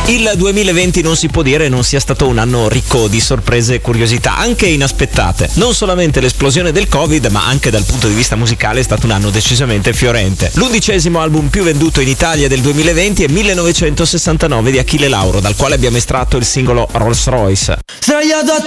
Il 2020 non si può dire non sia stato un anno ricco di sorprese e curiosità, anche inaspettate. Non solamente l'esplosione del Covid, ma anche dal punto di vista musicale è stato un anno decisamente fiorente. L'11° album più venduto in Italia del 2020 è 1969 di Achille Lauro, dal quale abbiamo estratto il singolo Rolls Royce. Sdraiato a